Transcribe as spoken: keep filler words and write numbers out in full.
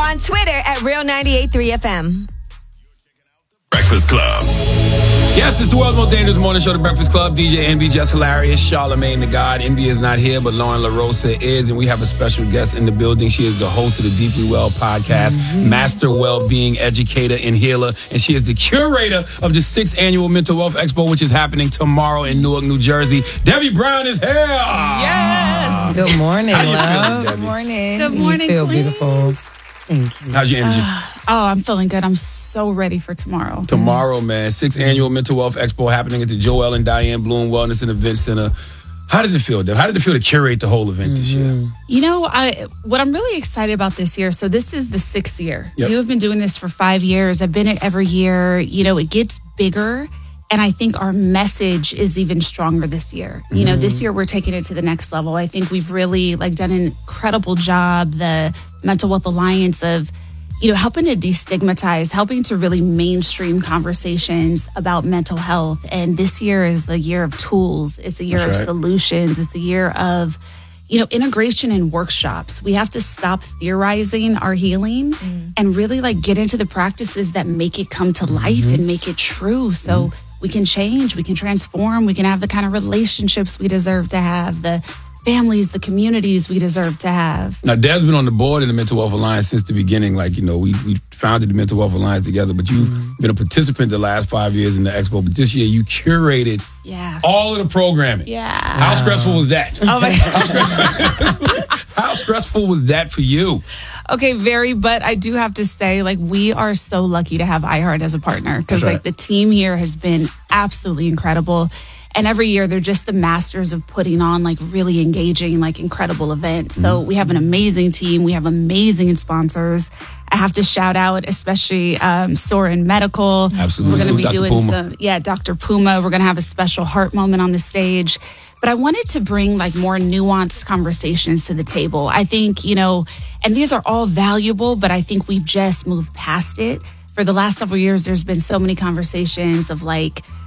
On Twitter at Real ninety-eight point three F M. Breakfast Club. Yes, it's the world's most dangerous morning show, The Breakfast Club. D J Envy, just hilarious. Charlamagne the God. Envy is not here, but Lauren LaRosa is, and we have a special guest in the building. She is the host of the Deeply Well podcast, mm-hmm. master well-being educator and healer, and she is the curator of the sixth annual Mental Wealth Expo, which is happening tomorrow in Newark, New Jersey. Debbie Brown is here. Yes. Good morning, How you love. feeling, Debbie? Good morning. Good morning, You feel Queen. beautiful. Thank you. How's your energy? Uh, oh, I'm feeling good. I'm so ready for tomorrow. Tomorrow, man, sixth annual Mental Wealth Expo happening at the Joel and Diane Bloom Wellness and Event Center. How does it feel, Deb? How did it feel to curate the whole event this year? You know, I what I'm really excited about this year, so this is the sixth year. Yep. You have been doing this for five years. I've been it every year. You know, it gets bigger. And I think our message is even stronger this year. You know, this year we're taking it to the next level. I think we've really like done an incredible job, the Mental Wealth Alliance, of, you know, helping to destigmatize, helping to really mainstream conversations about mental health. And this year is the year of tools. It's a year That's of right. solutions. It's a year of, you know, integration and workshops. We have to stop theorizing our healing mm. and really like get into the practices that make it come to life mm-hmm. and make it true. So mm. we can change, we can transform, we can have the kind of relationships we deserve to have, the families, the communities we deserve to have. Now, Deb's been on the board of the Mental Wealth Alliance since the beginning. Like, you know, we, we founded the Mental Wealth Alliance together, but you've mm-hmm. been a participant the last five years in the expo. But this year, you curated yeah. all of the programming. Yeah. How stressful was that? Oh, my God. How stressful was that for you? Okay, very, but I do have to say, like, we are so lucky to have iHeart as a partner because, right. like, the team here has been absolutely incredible. And every year, they're just the masters of putting on, like, really engaging, like, incredible events. So we have an amazing team. We have amazing sponsors. I have to shout out, especially um, Soren Medical. Absolutely. We're going to be Doctor doing Puma. some, yeah, Doctor Puma. We're going to have a special heart moment on the stage. But I wanted to bring like more nuanced conversations to the table. I think, you know, and these are all valuable, but I think we've just moved past it. For the last several years, there's been so many conversations of like,